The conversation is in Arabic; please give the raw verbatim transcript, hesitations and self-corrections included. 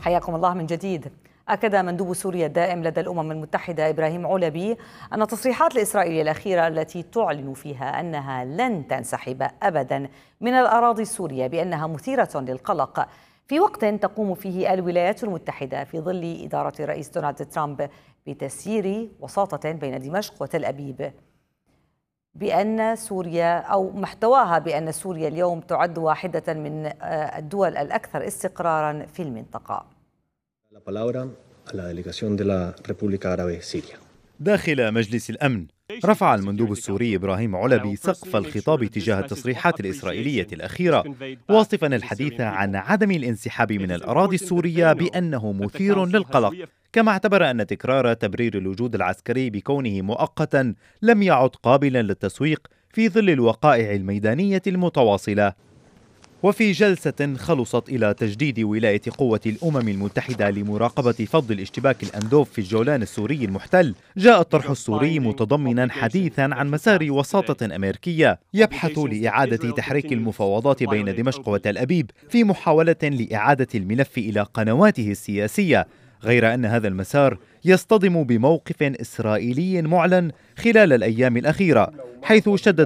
حياكم الله من جديد. أكد مندوب سوريا الدائم لدى الأمم المتحدة إبراهيم علبي أن تصريحات الإسرائيلية الأخيرة التي تعلن فيها أنها لن تنسحب أبدا من الأراضي السورية بأنها مثيرة للقلق، في وقت تقوم فيه الولايات المتحدة في ظل إدارة الرئيس دونالد ترامب بتسيير وساطة بين دمشق وتل أبيب، بأن سوريا أو محتواها بأن سوريا اليوم تعد واحدة من الدول الأكثر استقرارا في المنطقة. داخل مجلس الأمن، رفع المندوب السوري إبراهيم علبي سقف الخطاب تجاه التصريحات الإسرائيلية الأخيرة، واصفا الحديث عن عدم الانسحاب من الأراضي السورية بأنه مثير للقلق، كما اعتبر أن تكرار تبرير الوجود العسكري بكونه مؤقتا لم يعد قابلا للتسويق في ظل الوقائع الميدانية المتواصلة. وفي جلسة خلصت إلى تجديد ولاية قوة الأمم المتحدة لمراقبة فض الاشتباك الأندوف في الجولان السوري المحتل، جاء الطرح السوري متضمنا حديثا عن مسار وساطة أمريكية يبحث لإعادة تحريك المفاوضات بين دمشق وتل أبيب في محاولة لإعادة الملف إلى قنواته السياسية، غير أن هذا المسار يصطدم بموقف إسرائيلي معلن خلال الأيام الأخيرة، حيث شدد